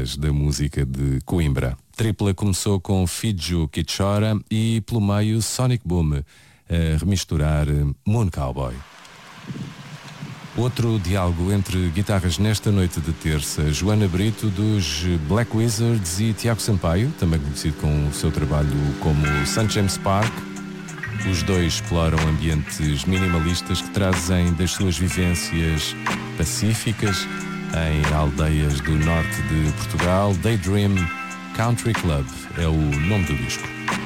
lendas da música de Coimbra. Tripla começou com Fidjo que Chora e pelo meio Sonic Boom a remisturar Moon Cowboy. Outro diálogo entre guitarras nesta noite de terça, Joana Brito dos Black Wizards e Tiago Sampaio, também conhecido com o seu trabalho como St. James Park. Os dois exploram ambientes minimalistas que trazem das suas vivências pacíficas em aldeias do norte de Portugal. Daydream Country Club é o nome do disco.